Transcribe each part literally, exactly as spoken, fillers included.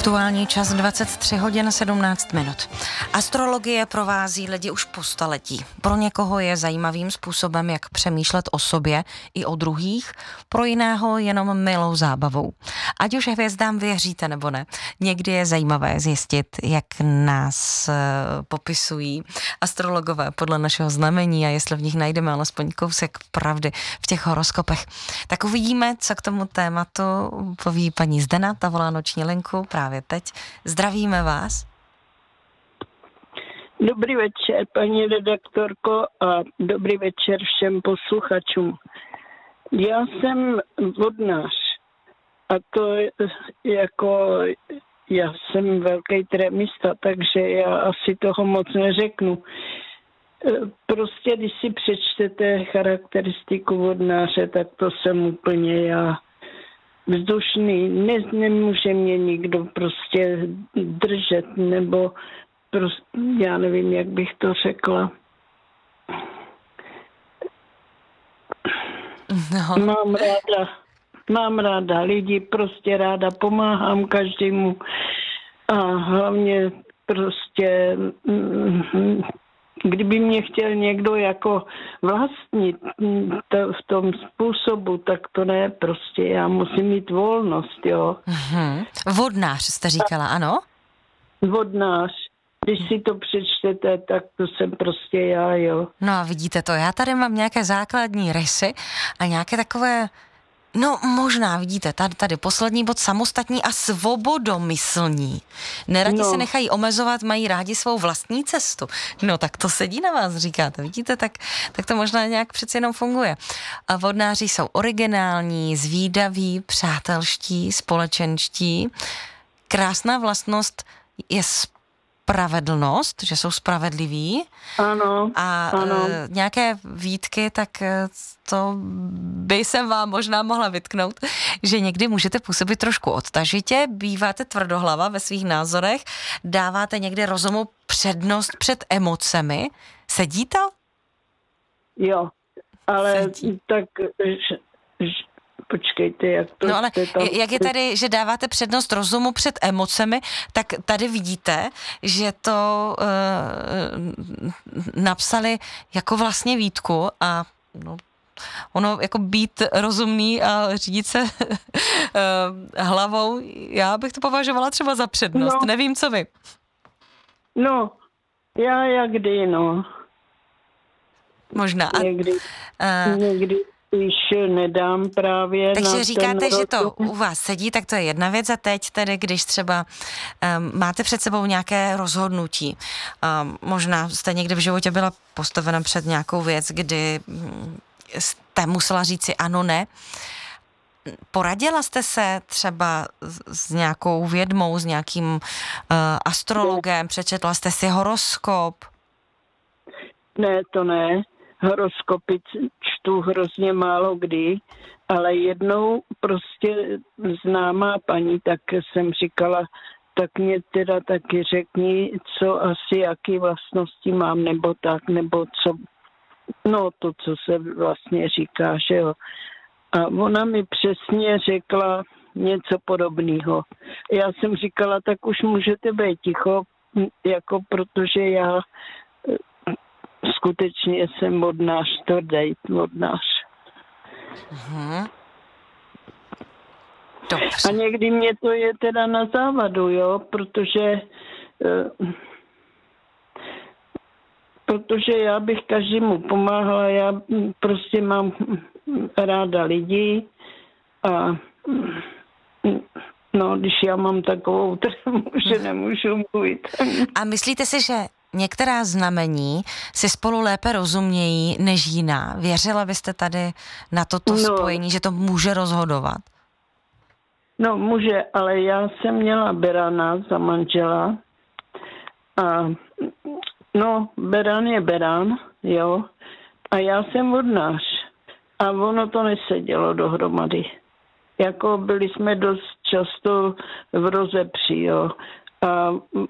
Aktuální čas dvacet tři hodin sedmnáct minut. Astrologie provází lidi už po staletí. Pro někoho je zajímavým způsobem, jak přemýšlet o sobě i o druhých, pro jiného jenom milou zábavou. Ať už hvězdám věříte nebo ne, někdy je zajímavé zjistit, jak nás uh, popisují astrologové podle našeho znamení a jestli v nich najdeme alespoň kousek pravdy v těch horoskopech. Tak uvidíme, co k tomu tématu poví paní Zdena, ta volá noční linku právě teď. Zdravíme vás. Dobrý večer, paní redaktorko, a dobrý večer všem posluchačům. Já jsem vodnář a to jako, já jsem velký trémista, takže já asi toho moc neřeknu. Prostě, když si přečtete charakteristiku vodnáře, tak to jsem úplně já. Vzdušný, ne, nemůže mě nikdo prostě držet, nebo prostě, já nevím, jak bych to řekla. No. Mám ráda, mám ráda lidi, prostě ráda pomáhám každému a hlavně prostě kdyby mě chtěl někdo jako vlastnit to, v tom způsobu, tak to ne, prostě já musím mít volnost, jo. Mm-hmm. Vodnář jste říkala, ano? Vodnář. Když si to přečtete, tak to jsem prostě já, jo. No a vidíte to, já tady mám nějaké základní rysy a nějaké takové, no možná, vidíte, tady, tady poslední bod, samostatní a svobodomyslní. Neradi no. se nechají omezovat, mají rádi svou vlastní cestu. No tak to sedí na vás, říkáte, vidíte, tak, tak to možná nějak přeci jenom funguje. A vodnáři jsou originální, zvídaví, přátelští, společenští. Krásná vlastnost je spravedlnost, že jsou spravedliví. Ano, a ano. E, nějaké výtky, tak to by jsem vám možná mohla vytknout, že někdy můžete působit trošku odtažitě, býváte tvrdohlava ve svých názorech, dáváte někdy rozumu přednost před emocemi. Sedí to? Jo, ale Sedí. tak počkejte, jak to... No ale tam... jak je tady, že dáváte přednost rozumu před emocemi, tak tady vidíte, že to uh, napsali jako vlastně výtku a no, ono jako být rozumný a řídit se uh, hlavou, já bych to považovala třeba za přednost. No. Nevím, co vy. No, já jak kdy, no. Možná. Někdy, uh, někdy když nedám právě. Takže říkáte, ten že to u vás sedí, tak to je jedna věc a teď tedy, když třeba um, máte před sebou nějaké rozhodnutí, um, možná jste někdy v životě byla postavena před nějakou věc, kdy jste musela říct si ano, ne. Poradila jste se třeba s nějakou vědmou, s nějakým uh, astrologem, přečetla jste si horoskop? Ne, to ne. Horoskopy čtu hrozně málo kdy, ale jednou prostě známá paní, tak jsem říkala, tak mě teda taky řekni, co asi, jaký vlastnosti mám, nebo tak, nebo co, no to, co se vlastně říká, že jo. A ona mi přesně řekla něco podobného. Já jsem říkala, tak už můžete být ticho, jako protože já skutečně jsem vodnář, tvrdý vodnář. Mhm. A někdy mě to je teda na závadu, jo, protože uh, protože já bych každému pomáhala, já prostě mám ráda lidi a no, když já mám takovou trému, že nemůžu mluvit. A myslíte si, že některá znamení si spolu lépe rozumějí než jiná? Věřila byste tady na toto no, spojení, že to může rozhodovat? No může, ale já jsem měla berana za manžela a no, beran je beran, jo, a já jsem vodnář a ono to nesedělo dohromady. Jako byli jsme dost často v rozepři, jo, a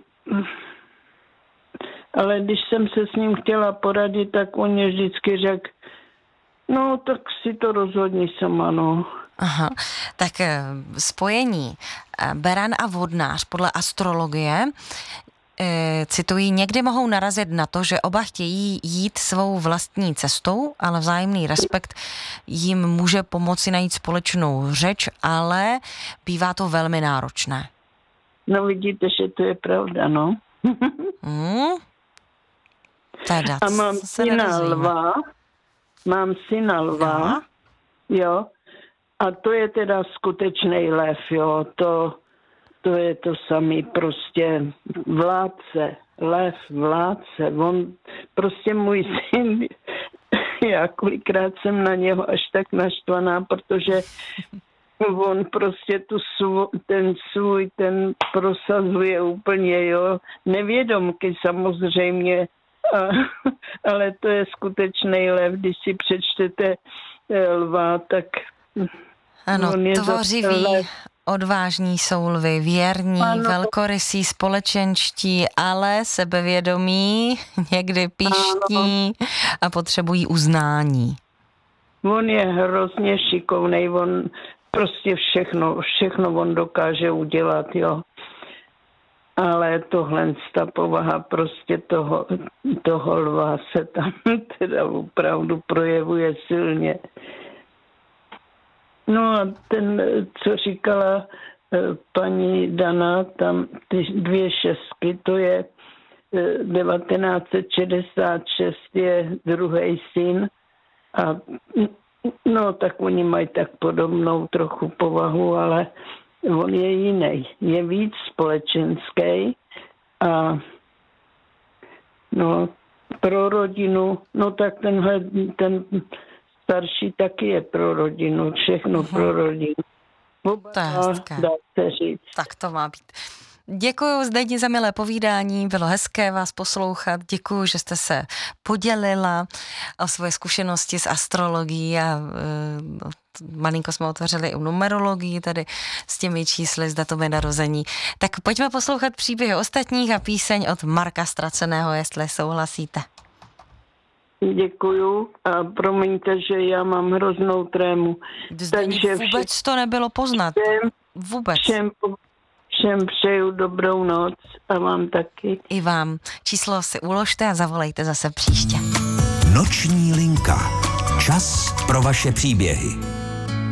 ale když jsem se s ním chtěla poradit, tak on mě vždycky řekl, no tak si to rozhodni sama, no. Aha, tak spojení beran a vodnář podle astrologie, cituji, někdy mohou narazit na to, že oba chtějí jít svou vlastní cestou, ale vzájemný respekt jim může pomoci najít společnou řeč, ale bývá to velmi náročné. No vidíte, že to je pravda, no. Hmm. Teda, a mám syna lva, mám syna lva, Aha. jo, a to je teda skutečný lev, jo, to, to je to samý, prostě vládce, lev, vládce, on, prostě můj syn, já kolikrát jsem na něho až tak naštvaná, protože on prostě tu svů, ten svůj, ten prosazuje úplně, jo, nevědomky samozřejmě, a, ale to je skutečný lev, když si přečtete lva, tak ano, on je tvořivý, odvážní jsou lvy, věrní, ano. Velkorysí, společenští, ale sebevědomí, někdy pyšní a potřebují uznání. On je hrozně šikovnej, on prostě všechno, všechno on dokáže udělat, jo. Ale tohle ta povaha prostě toho, toho lva se tam teda opravdu projevuje silně. No a ten, co říkala paní Dana, tam ty dvě šestky, to je devatenáct set šedesát šest je druhý syn a no tak oni mají tak podobnou trochu povahu, ale on je jiný, je víc společenský a no pro rodinu, no tak tenhle, ten starší taky je pro rodinu, všechno uh-huh. pro rodinu. Oba, to je hezké. Dá se říct. Tak to má být. Děkuju Zdeni za milé povídání, bylo hezké vás poslouchat, děkuju, že jste se podělila o svoje zkušenosti s astrologií a uh, malinko jsme otevřeli i numerologii tady s těmi čísly z datově narození. Tak pojďme poslouchat příběhy ostatních a píseň od Marka Ztraceného, jestli souhlasíte. Děkuju a promiňte, že já mám hroznou trému. Takže vůbec vše... to nebylo poznat. Všem, vůbec. Všem, všem přeju dobrou noc a vám taky. I vám. Číslo si uložte a zavolejte zase příště. Noční linka. Čas pro vaše příběhy.